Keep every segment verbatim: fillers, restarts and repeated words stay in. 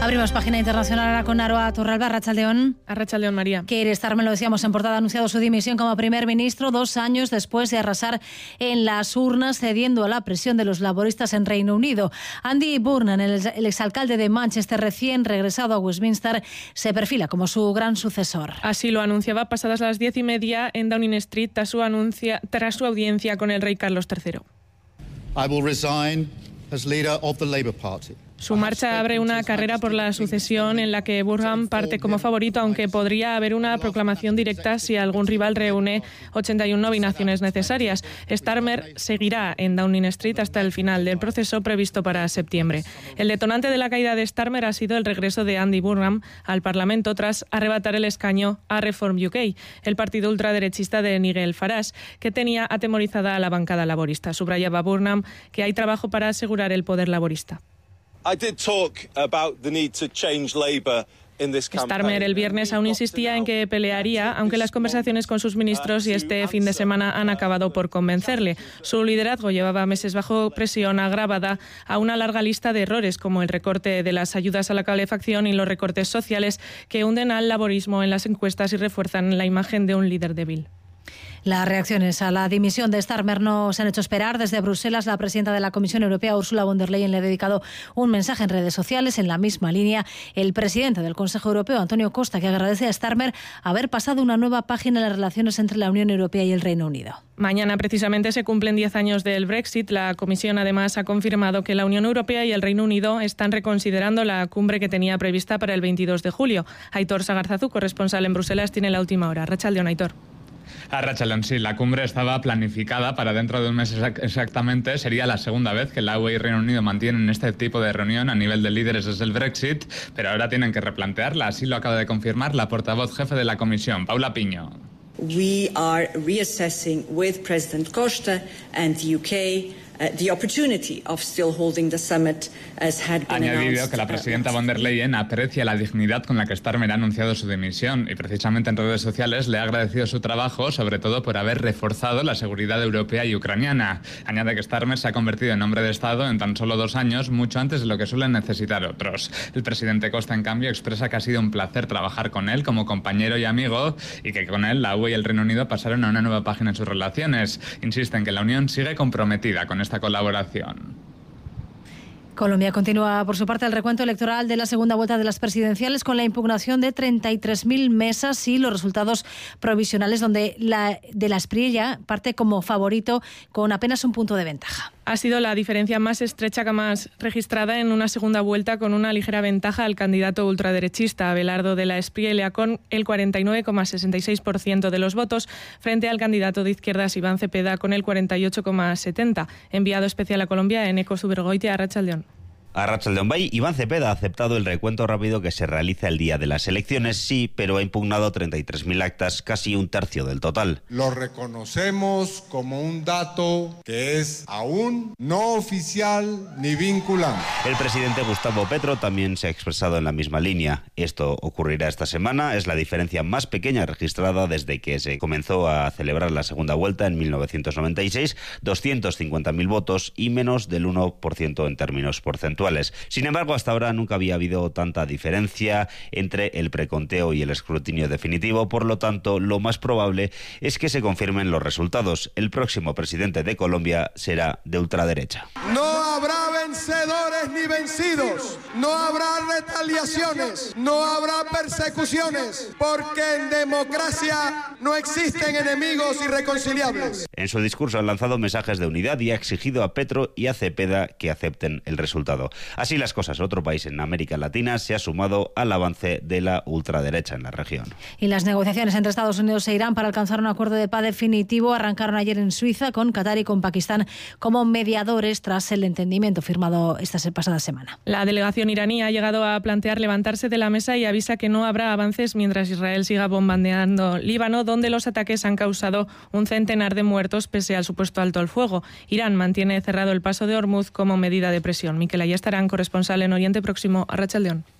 Abrimos página internacional ahora con Aroa Torralba. Arratsaldeón. Arratsaldeón, María. Keir Starmer, lo decíamos en portada, ha anunciado su dimisión como primer ministro dos años después de arrasar en las urnas, cediendo a la presión de los laboristas en Reino Unido. Andy Burnham, el, el exalcalde de Manchester, recién regresado a Westminster, se perfila como su gran sucesor. Así lo anunciaba pasadas las diez y media en Downing Street tras su, anuncia, tras su audiencia con el rey Carlos tercero. I will resign as leader of the Labour Party. Su marcha abre una carrera por la sucesión en la que Burnham parte como favorito, aunque podría haber una proclamación directa si algún rival reúne ochenta y una nominaciones necesarias. Starmer seguirá en Downing Street hasta el final del proceso previsto para septiembre. El detonante de la caída de Starmer ha sido el regreso de Andy Burnham al Parlamento tras arrebatar el escaño a Reform U K, el partido ultraderechista de Nigel Farage, que tenía atemorizada a la bancada laborista. Subrayaba Burnham que hay trabajo para asegurar el poder laborista. I did talk about the need to change Labour. Starmer el viernes aún insistía en que pelearía, aunque las conversaciones con sus ministros y este fin de semana han acabado por convencerle. Su liderazgo llevaba meses bajo presión agravada a una larga lista de errores, como el recorte de las ayudas a la calefacción y los recortes sociales que hunden al laborismo en las encuestas y refuerzan la imagen de un líder débil. Las reacciones a la dimisión de Starmer no se han hecho esperar. Desde Bruselas, la presidenta de la Comisión Europea, Ursula von der Leyen, le ha dedicado un mensaje en redes sociales. En la misma línea, el presidente del Consejo Europeo, Antonio Costa, que agradece a Starmer haber pasado una nueva página en las relaciones entre la Unión Europea y el Reino Unido. Mañana, precisamente, se cumplen diez años del Brexit. La Comisión, además, ha confirmado que la Unión Europea y el Reino Unido están reconsiderando la cumbre que tenía prevista para el veintidós de julio. Aitor Sagarzazú, corresponsal en Bruselas, tiene la última hora. Arratsaldeón, Aitor. Arratsaldeón, sí, la cumbre estaba planificada para dentro de un mes exactamente. Sería la segunda vez que la U E y Reino Unido mantienen este tipo de reunión a nivel de líderes desde el Brexit, pero ahora tienen que replantearla. Así lo acaba de confirmar la portavoz jefe de la Comisión, Paula Piño. We are reassessing with President Costa and the U K Uh, the opportunity of still holding the summit as had been Ha añadido announced, que la presidenta uh, von der Leyen aprecia la dignidad con la que Starmer ha anunciado su dimisión y precisamente en redes sociales le ha agradecido su trabajo, sobre todo por haber reforzado la seguridad europea y ucraniana. Añade que Starmer se ha convertido en hombre de Estado en tan solo dos años, mucho antes de lo que suelen necesitar otros. El presidente Costa, en cambio, expresa que ha sido un placer trabajar con él como compañero y amigo y que con él la U E y el Reino Unido pasaron a una nueva página en sus relaciones. Insiste en que la Unión sigue comprometida con esta colaboración. Colombia continúa, por su parte, el recuento electoral de la segunda vuelta de las presidenciales con la impugnación de treinta y tres mil mesas y los resultados provisionales, donde la de la Espriella parte como favorito con apenas un punto de ventaja. Ha sido la diferencia más estrecha jamás registrada en una segunda vuelta, con una ligera ventaja al candidato ultraderechista Abelardo de la Espriella, con el cuarenta y nueve coma sesenta y seis por ciento de los votos, frente al candidato de izquierdas Iván Cepeda con el cuarenta y ocho coma setenta por ciento. Enviado especial a Colombia, Eneco Zubergoitia, Arratsaldeón. Arratsaldeón Bay, Iván Cepeda ha aceptado el recuento rápido que se realiza el día de las elecciones, sí, pero ha impugnado treinta y tres mil actas, casi un tercio del total. Lo reconocemos como un dato que es aún no oficial ni vinculante. El presidente Gustavo Petro también se ha expresado en la misma línea. Esto ocurrirá esta semana, es la diferencia más pequeña registrada desde que se comenzó a celebrar la segunda vuelta en mil novecientos noventa y seis, doscientos cincuenta mil votos y menos del uno por ciento en términos porcentuales. Sin embargo, hasta ahora nunca había habido tanta diferencia entre el preconteo y el escrutinio definitivo. Por lo tanto, lo más probable es que se confirmen los resultados. El próximo presidente de Colombia será de ultraderecha. No habrá vencedores ni vencidos, no habrá retaliaciones, no habrá persecuciones, porque en democracia no existen enemigos irreconciliables. En su discurso han lanzado mensajes de unidad y ha exigido a Petro y a Cepeda que acepten el resultado. Así las cosas, otro país en América Latina se ha sumado al avance de la ultraderecha en la región. Y las negociaciones entre Estados Unidos e Irán para alcanzar un acuerdo de paz definitivo arrancaron ayer en Suiza, con Qatar y con Pakistán como mediadores tras el entendimiento firmado esta pasada semana. La delegación iraní ha llegado a plantear levantarse de la mesa y avisa que no habrá avances mientras Israel siga bombardeando Líbano, donde los ataques han causado un centenar de muertos pese al supuesto alto al fuego. Irán mantiene cerrado el paso de Hormuz como medida de presión. Miquel Ayestarán, corresponsal en Oriente Próximo, Arratsaldeón.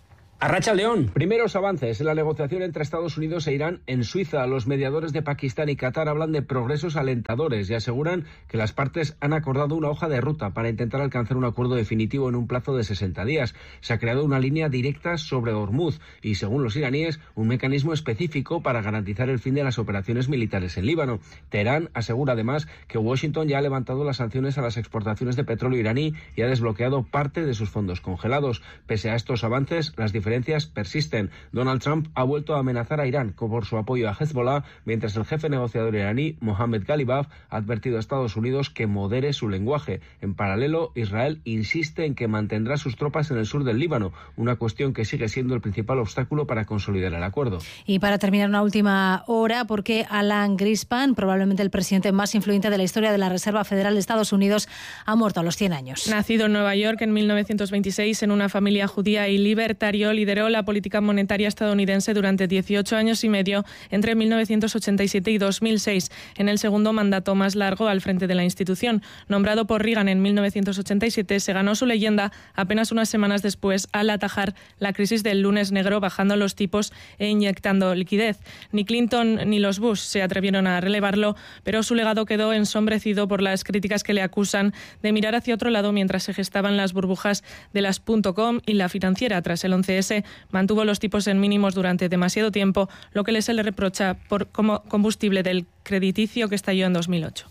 Arratsaldeon, primeros avances en la negociación entre Estados Unidos e Irán en Suiza. Los mediadores de Pakistán y Qatar hablan de progresos alentadores y aseguran que las partes han acordado una hoja de ruta para intentar alcanzar un acuerdo definitivo en un plazo de sesenta días. Se ha creado una línea directa sobre Hormuz y, según los iraníes, un mecanismo específico para garantizar el fin de las operaciones militares en Líbano. Teherán asegura además que Washington ya ha levantado las sanciones a las exportaciones de petróleo iraní y ha desbloqueado parte de sus fondos congelados. Pese a estos avances, las diferencias persisten. Donald Trump ha vuelto a amenazar a Irán por su apoyo a Hezbollah, mientras el jefe negociador iraní, Mohammad Ghalibaf, ha advertido a Estados Unidos que modere su lenguaje. En paralelo, Israel insiste en que mantendrá sus tropas en el sur del Líbano, una cuestión que sigue siendo el principal obstáculo para consolidar el acuerdo. Y para terminar, una última hora, porque Alan Greenspan, probablemente el presidente más influyente de la historia de la Reserva Federal de Estados Unidos, ha muerto a los cien años. Nacido en Nueva York en mil novecientos veintiséis en una familia judía y libertario, lideró la política monetaria estadounidense durante dieciocho años y medio entre mil novecientos ochenta y siete y dos mil seis, en el segundo mandato más largo al frente de la institución. Nombrado por Reagan en mil novecientos ochenta y siete, se ganó su leyenda apenas unas semanas después al atajar la crisis del lunes negro, bajando los tipos e inyectando liquidez. Ni Clinton ni los Bush se atrevieron a relevarlo, pero su legado quedó ensombrecido por las críticas que le acusan de mirar hacia otro lado mientras se gestaban las burbujas de las .com y la financiera. Tras el once ese, mantuvo los tipos en mínimos durante demasiado tiempo, lo que le se le reprocha por como combustible del crediticio que estalló en dos mil ocho.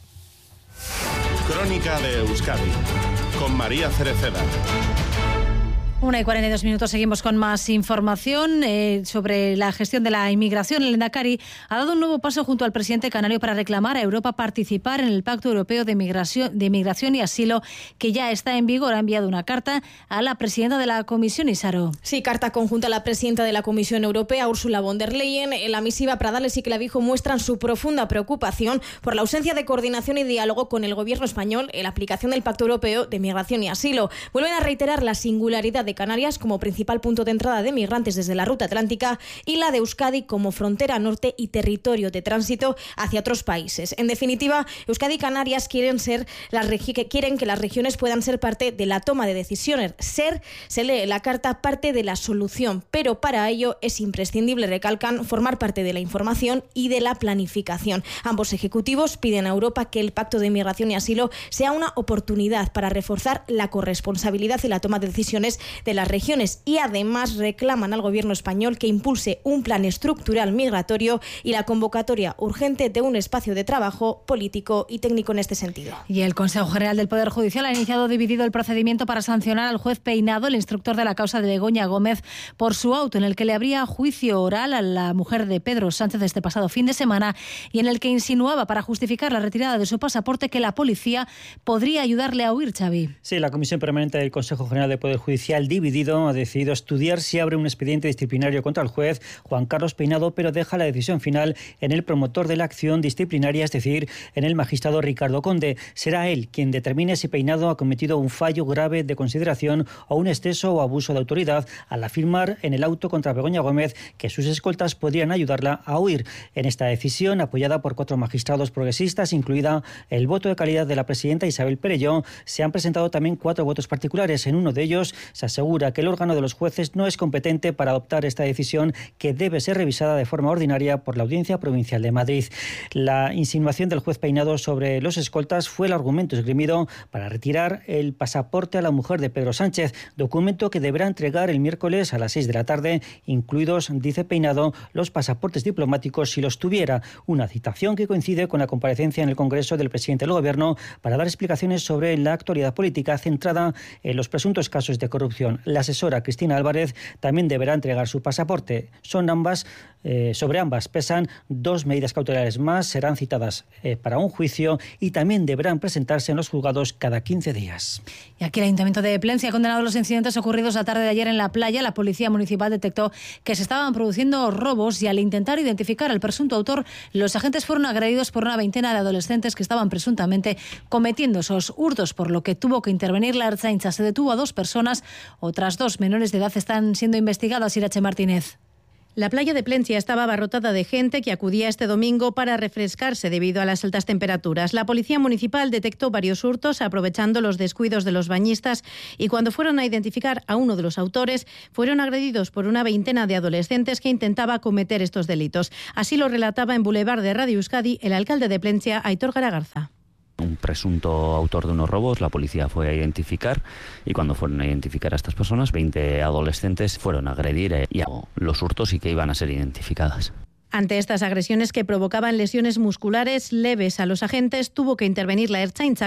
Crónica de Euskadi, con María Cereceda. Una y cuarenta y dos minutos, seguimos con más información eh, sobre la gestión de la inmigración. El Lehendakari ha dado un nuevo paso junto al presidente canario para reclamar a Europa participar en el Pacto Europeo de Migración, de Migración y Asilo, que ya está en vigor. Ha enviado una carta a la presidenta de la Comisión, Isaro. Sí, carta conjunta a la presidenta de la Comisión Europea, Ursula von der Leyen. En la misiva, Pradales y Clavijo muestran su profunda preocupación por la ausencia de coordinación y diálogo con el gobierno español en la aplicación del Pacto Europeo de Migración y Asilo. Vuelven a reiterar la singularidad de Canarias como principal punto de entrada de migrantes desde la ruta atlántica y la de Euskadi como frontera norte y territorio de tránsito hacia otros países. En definitiva, Euskadi y Canarias quieren ser las regi- quieren que las regiones puedan ser parte de la toma de decisiones. Ser, se lee en la carta, parte de la solución, pero para ello es imprescindible, recalcan, formar parte de la información y de la planificación. Ambos ejecutivos piden a Europa que el Pacto de Migración y Asilo sea una oportunidad para reforzar la corresponsabilidad y la toma de decisiones de las regiones, y además reclaman al gobierno español que impulse un plan estructural migratorio y la convocatoria urgente de un espacio de trabajo político y técnico en este sentido. Y el Consejo General del Poder Judicial ha iniciado dividido el procedimiento para sancionar al juez Peinado, el instructor de la causa de Begoña Gómez, por su auto en el que le abría juicio oral a la mujer de Pedro Sánchez este pasado fin de semana y en el que insinuaba, para justificar la retirada de su pasaporte, que la policía podría ayudarle a huir, Xavi. Sí, la Comisión Permanente del Consejo General del Poder Judicial dividido ha decidido estudiar si abre un expediente disciplinario contra el juez Juan Carlos Peinado, pero deja la decisión final en el promotor de la acción disciplinaria, es decir, en el magistrado Ricardo Conde. Será él quien determine si Peinado ha cometido un fallo grave de consideración o un exceso o abuso de autoridad al afirmar en el auto contra Begoña Gómez que sus escoltas podrían ayudarla a huir. En esta decisión, apoyada por cuatro magistrados progresistas, incluida el voto de calidad de la presidenta Isabel Perelló, se han presentado también cuatro votos particulares. En uno de ellos se asegura que el órgano de los jueces no es competente para adoptar esta decisión, que debe ser revisada de forma ordinaria por la Audiencia Provincial de Madrid. La insinuación del juez Peinado sobre los escoltas fue el argumento esgrimido para retirar el pasaporte a la mujer de Pedro Sánchez, documento que deberá entregar el miércoles a las seis de la tarde, incluidos, dice Peinado, los pasaportes diplomáticos si los tuviera. Una citación que coincide con la comparecencia en el Congreso del presidente del Gobierno para dar explicaciones sobre la actualidad política centrada en los presuntos casos de corrupción. La asesora Cristina Álvarez también deberá entregar su pasaporte. Son ambas, eh, sobre ambas pesan dos medidas cautelares más, serán citadas eh, para un juicio y también deberán presentarse en los juzgados cada quince días. Y aquí el Ayuntamiento de Plencia ha condenado los incidentes ocurridos la tarde de ayer en la playa. La Policía Municipal detectó que se estaban produciendo robos y al intentar identificar al presunto autor, los agentes fueron agredidos por una veintena de adolescentes que estaban presuntamente cometiendo esos hurtos, por lo que tuvo que intervenir la Ertzaintza. Se detuvo a dos personas, otras dos menores de edad están siendo investigadas. Irache Martínez. La playa de Plencia estaba abarrotada de gente que acudía este domingo para refrescarse debido a las altas temperaturas. La policía municipal detectó varios hurtos aprovechando los descuidos de los bañistas y cuando fueron a identificar a uno de los autores, fueron agredidos por una veintena de adolescentes que intentaba cometer estos delitos. Así lo relataba en Boulevard de Radio Euskadi el alcalde de Plencia, Aitor Garagarza. Un presunto autor de unos robos, la policía fue a identificar y cuando fueron a identificar a estas personas, veinte adolescentes fueron a agredir y a los hurtos y que iban a ser identificadas. Ante estas agresiones que provocaban lesiones musculares leves a los agentes, tuvo que intervenir la Ertzaintza,